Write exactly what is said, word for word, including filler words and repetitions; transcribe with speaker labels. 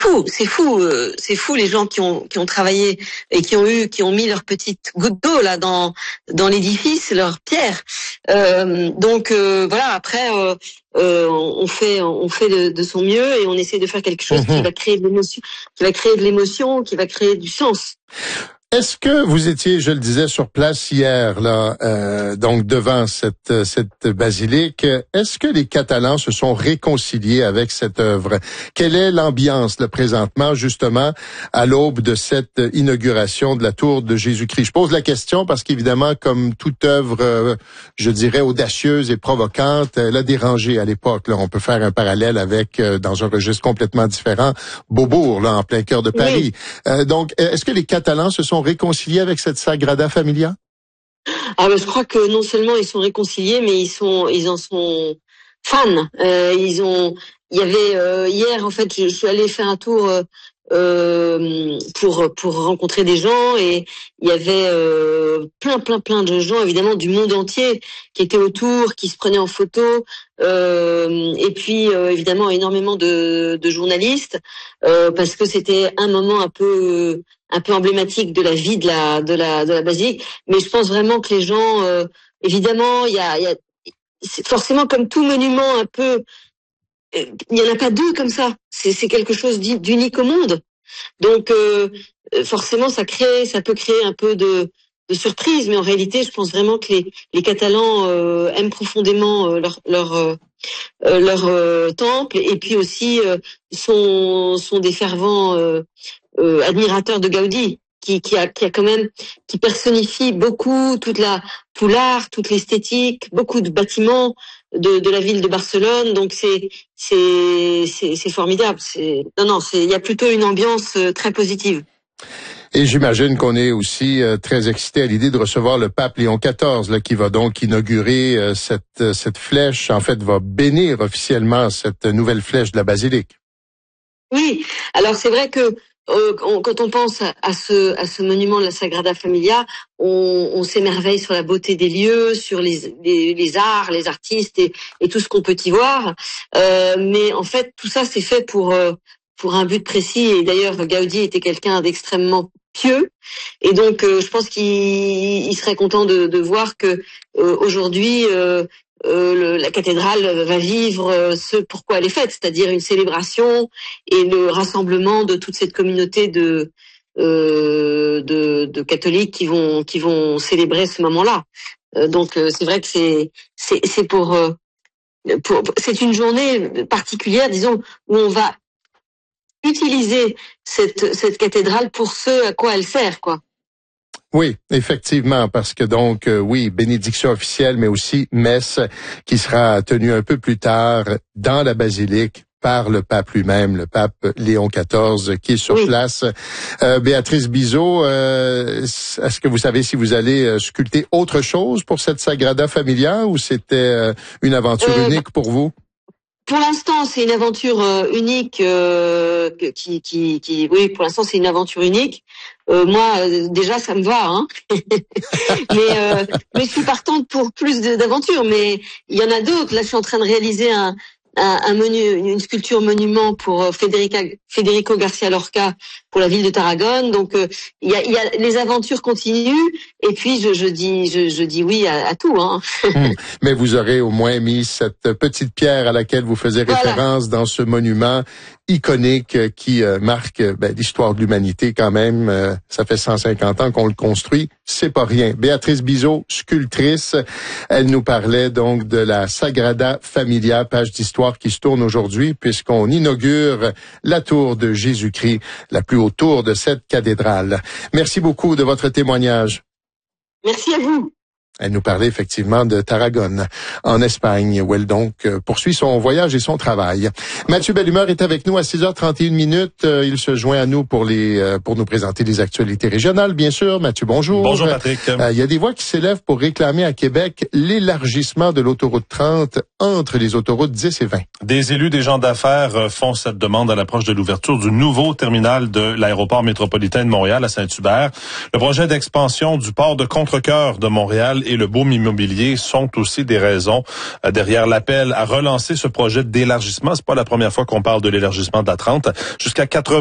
Speaker 1: fou, c'est fou, euh, c'est fou les gens qui ont qui ont travaillé et qui ont eu, qui ont mis leur petite goutte d'eau là dans dans l'édifice, leur pierre. Euh, donc euh, voilà. Après, euh, euh, on fait on fait de, de son mieux et on essaie de faire quelque chose mmh. qui va créer de l'émotion, qui va créer de l'émotion, qui va créer du sens.
Speaker 2: Est-ce que vous étiez, je le disais, sur place hier, là, euh, donc devant cette cette basilique? Est-ce que les Catalans se sont réconciliés avec cette œuvre? Quelle est l'ambiance, là, présentement, justement, à l'aube de cette inauguration de la Tour de Jésus-Christ? Je pose la question parce qu'évidemment, comme toute œuvre, euh, je dirais, audacieuse et provocante, elle a dérangé à l'époque. Là, on peut faire un parallèle avec, euh, dans un registre complètement différent, Beaubourg, là, en plein cœur de Paris. Oui. Euh, donc, est-ce que les Catalans se sont réconciliés avec cette Sagrada Familia?
Speaker 1: Ah ben, je crois que non seulement ils sont réconciliés, mais ils sont, ils en sont fans. Euh, ils ont, il y avait euh, hier en fait, je, je suis allée faire un tour euh, euh, pour pour rencontrer des gens et il y avait euh, plein plein plein de gens évidemment du monde entier qui étaient autour, qui se prenaient en photo. Euh, et puis euh, évidemment énormément de, de journalistes euh, parce que c'était un moment un peu un peu emblématique de la vie de la de la de la basilique. Mais je pense vraiment que les gens, euh, évidemment, il y a, il y a c'est forcément comme tout monument un peu, il y en a pas deux comme ça. C'est c'est quelque chose d'unique au monde. Donc euh, forcément ça crée, ça peut créer un peu de de surprise, mais en réalité, je pense vraiment que les les Catalans euh, aiment profondément euh, leur leur euh, leur euh, temple et puis aussi euh, sont sont des fervents euh, euh, admirateurs de Gaudi, qui qui a qui a quand même qui personnifie beaucoup toute la tout l'art, toute l'esthétique, beaucoup de bâtiments de de la ville de Barcelone. Donc c'est c'est c'est c'est formidable. C'est non non, c'est il y a plutôt une ambiance très positive.
Speaker 2: Et j'imagine qu'on est aussi euh, très excité à l'idée de recevoir le pape Léon quatorze, là, qui va donc inaugurer euh, cette euh, cette flèche, en fait, va bénir officiellement cette nouvelle flèche de la basilique.
Speaker 1: Oui, alors c'est vrai que euh, on, quand on pense à, à ce à ce monument de la Sagrada Familia, on, on s'émerveille sur la beauté des lieux, sur les les, les arts, les artistes et, et tout ce qu'on peut y voir. Euh, mais en fait, tout ça c'est fait pour euh, pour un but précis. Et d'ailleurs, Gaudi était quelqu'un d'extrêmement pieux, et donc euh, je pense qu'il il serait content de, de voir que euh, aujourd'hui euh, euh, le, la cathédrale va vivre euh, ce pourquoi elle est faite, c'est-à-dire une célébration et le rassemblement de toute cette communauté de euh, de, de catholiques qui vont qui vont célébrer ce moment-là. Euh, donc euh, c'est vrai que c'est c'est c'est pour, euh, pour c'est une journée particulière, disons, où on va utiliser cette cette cathédrale pour ce à quoi elle sert, quoi.
Speaker 2: Oui, effectivement, parce que donc, euh, oui, bénédiction officielle, mais aussi messe qui sera tenue un peu plus tard dans la basilique par le pape lui-même, le pape Léon quatorze, qui est sur oui. place. Euh, Béatrice Bizot, euh, est-ce que vous savez si vous allez sculpter autre chose pour cette Sagrada Familia ou c'était euh, une aventure euh, unique pour vous?
Speaker 1: Pour l'instant, c'est une aventure euh, unique euh, qui, qui, qui, oui, pour l'instant, c'est une aventure unique. Euh, moi, euh, déjà, ça me va, hein. mais, euh, mais je suis partante pour plus d'aventures. Mais il y en a d'autres. Là, je suis en train de réaliser un, un, un menu, une sculpture monument pour Federica, Federico Garcia Lorca pour la ville de Tarragone. Donc, euh, il y a, il y a les aventures continuent. Et puis, je, je dis, je, je dis oui à, à tout, hein.
Speaker 2: hum, mais vous aurez au moins mis cette petite pierre à laquelle vous faisiez référence voilà. dans ce monument iconique qui euh, marque ben, l'histoire de l'humanité quand même. Euh, ça fait cent cinquante ans qu'on le construit. C'est pas rien. Béatrice Bizot, sculptrice, elle nous parlait donc de la Sagrada Familia, page d'histoire qui se tourne aujourd'hui puisqu'on inaugure la tour de Jésus-Christ, la plus haute tour de cette cathédrale. Merci beaucoup de votre témoignage.
Speaker 1: Merci à vous.
Speaker 2: Elle nous parlait effectivement de Tarragone, en Espagne, où elle donc poursuit son voyage et son travail. Mathieu Bellumeur est avec nous à six heures trente et une minutes. Il se joint à nous pour les pour nous présenter les actualités régionales, bien sûr. Mathieu, bonjour.
Speaker 3: Bonjour, Patrick.
Speaker 2: Il y a des voix qui s'élèvent pour réclamer à Québec l'élargissement de l'autoroute trente entre les autoroutes dix et vingt.
Speaker 3: Des élus, des gens d'affaires font cette demande à l'approche de l'ouverture du nouveau terminal de l'aéroport métropolitain de Montréal à Saint-Hubert. Le projet d'expansion du port de Contrecœur de Montréal sociale et le boom immobilier sont aussi des raisons euh, derrière l'appel à relancer ce projet d'élargissement. C'est pas la première fois qu'on parle de l'élargissement de la trente. Jusqu'à quatre-vingts